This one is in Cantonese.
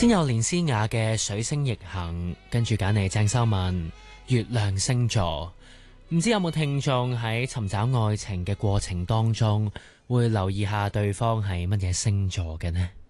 先有連詩雅嘅水星逆行，跟住揀嚟鄭秀文月亮星座。唔知有冇聽眾喺尋找愛情嘅過程當中會留意下對方係乜嘢星座嘅呢？